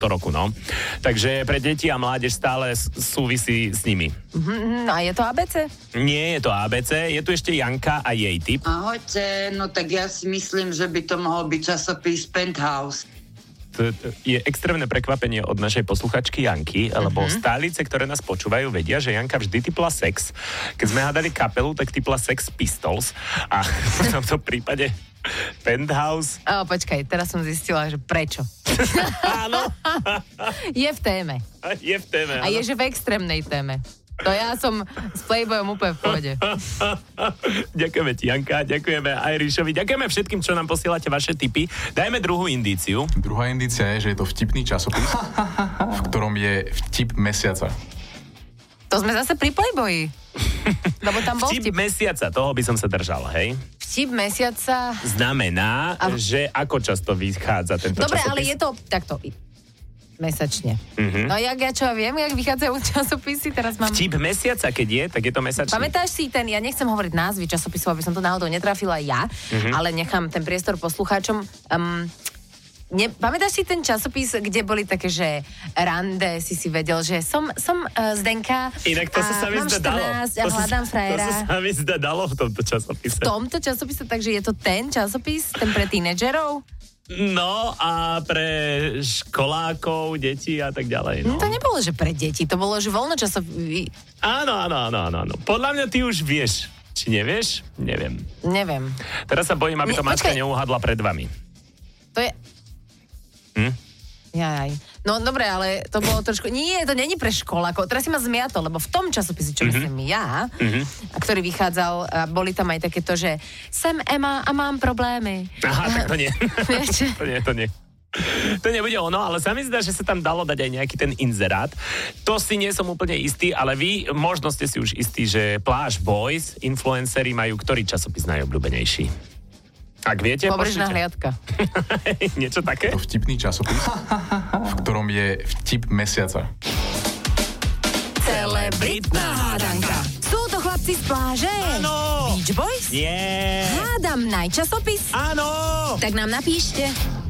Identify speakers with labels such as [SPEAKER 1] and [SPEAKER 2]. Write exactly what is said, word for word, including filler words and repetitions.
[SPEAKER 1] roku, no. Takže pre deti a mládež stále súvisí s nimi.
[SPEAKER 2] Mm, a je to á bé cé?
[SPEAKER 1] Nie je to á bé cé, je tu ešte Janka a jej tip.
[SPEAKER 3] Ahojte, no tak ja si myslím, že by to mohol byť časopis Penthouse.
[SPEAKER 1] To je extrémne prekvapenie od našej posluchačky Janky, lebo uh-huh. stálice, ktoré nás počúvajú, vedia, že Janka vždy tipla Sex. Keď sme hádali kapelu, tak tipla Sex Pistols a v tomto prípade Penthouse.
[SPEAKER 2] O, počkaj, teraz som zistila, že prečo.
[SPEAKER 1] Áno.
[SPEAKER 2] Je v téme.
[SPEAKER 1] Je v téme, áno.
[SPEAKER 2] A je, že v extrémnej téme. To ja som s Playboyom úplne v pohode.
[SPEAKER 1] Ďakujeme ti, Janka, ďakujeme aj Ríšovi, ďakujeme všetkým, čo nám posielate vaše tipy. Dajme druhú indíciu.
[SPEAKER 4] Druhá indícia je, že je to vtipný časopis, v ktorom je vtip mesiaca.
[SPEAKER 2] To sme zase pri Playboyi. Lebo tam bol
[SPEAKER 1] vtip. Vtip mesiaca, toho by som sa držal, hej?
[SPEAKER 2] Vtip mesiaca...
[SPEAKER 1] Znamená, a... že ako často vychádza tento
[SPEAKER 2] Dobre,
[SPEAKER 1] časopis?
[SPEAKER 2] ale je to takto... Mesačne.
[SPEAKER 1] Mm-hmm.
[SPEAKER 2] No jak ja čo viem, jak vychádzajú časopisy, teraz mám...
[SPEAKER 1] Vtip mesiaca, keď je, tak je to mesačný.
[SPEAKER 2] Pamätáš si ten, ja nechcem hovoriť názvy časopisov, aby som to náhodou netrafila ja, mm-hmm. ale nechám ten priestor poslucháčom. Um, ne, pamätáš si ten časopis, kde boli také, že rande si si vedel, že som, som uh, Zdenka
[SPEAKER 1] Inak to
[SPEAKER 2] a
[SPEAKER 1] sa mi
[SPEAKER 2] mám
[SPEAKER 1] zdá dalo.
[SPEAKER 2] štrnásť a hľadám frajera.
[SPEAKER 1] To sa mi zdá dalo v tomto časopise.
[SPEAKER 2] V tomto časopise, takže je to ten časopis, ten pre tínedžerov?
[SPEAKER 1] No a pre školákov, deti a tak ďalej. No.
[SPEAKER 2] No to nebolo, že pre deti, to bolo, že voľnočasový...
[SPEAKER 1] Áno, áno, áno, áno, áno. Podľa mňa ty už vieš. Či nevieš? Neviem.
[SPEAKER 2] Neviem.
[SPEAKER 1] Teraz sa bojím, aby
[SPEAKER 2] Ne,
[SPEAKER 1] to Mačka
[SPEAKER 2] počkaj.
[SPEAKER 1] neuhadla pred vami.
[SPEAKER 2] To je...
[SPEAKER 1] Hm?
[SPEAKER 2] Jaj. No dobre, ale to bolo trošku... Nie, to není pre školákov. Teraz si ma zmiatol, lebo v tom časopise, čo
[SPEAKER 1] Mm-hmm.
[SPEAKER 2] myslím ja,
[SPEAKER 1] Mhm.
[SPEAKER 2] a ktorý vychádzal, a boli tam aj takéto, že sem Ema a mám problémy.
[SPEAKER 1] Aha, tak to nie.
[SPEAKER 2] Vieš?
[SPEAKER 1] to nie, to nie. To nebude ono, ale sa mi zdá, že sa tam dalo dať aj nejaký ten inzerát. To si nie som úplne istý, ale vy možno ste si už istí, že Pláž Boys, influenceri majú ktorý časopis najobľúbenejší? Ak viete,
[SPEAKER 2] Pobrežná
[SPEAKER 1] pošlite.
[SPEAKER 2] hliadka.
[SPEAKER 1] Niečo také?
[SPEAKER 4] To vtipný časopis, v ktorom je vtip mesiaca.
[SPEAKER 2] Celebritná hádanka. Sú to chlapci z pláže?
[SPEAKER 1] Áno.
[SPEAKER 2] Beach Boys?
[SPEAKER 1] Nie.
[SPEAKER 2] Hádam najčasopis?
[SPEAKER 1] Áno.
[SPEAKER 2] Tak nám napíšte.